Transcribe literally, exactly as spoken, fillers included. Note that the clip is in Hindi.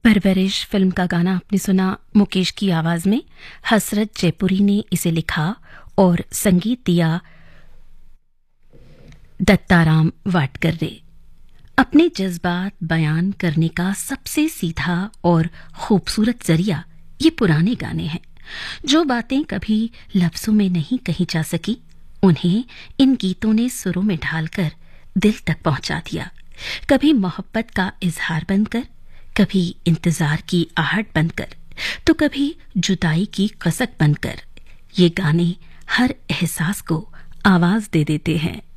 परवरिश फिल्म का गाना आपने सुना मुकेश की आवाज में। हसरत जयपुरी ने इसे लिखा और संगीत दिया दत्ताराम वाडकर ने। अपने जज्बात बयान करने का सबसे सीधा और खूबसूरत जरिया ये पुराने गाने हैं। जो बातें कभी लफ्जों में नहीं कही जा सकी, उन्हें इन गीतों ने सुरों में ढालकर दिल तक पहुंचा दिया। कभी मोहब्बत का इजहार बनकर, कभी इंतजार की आहट बनकर, तो कभी जुदाई की कसक बनकर। ये गाने हर एहसास को आवाज दे देते हैं।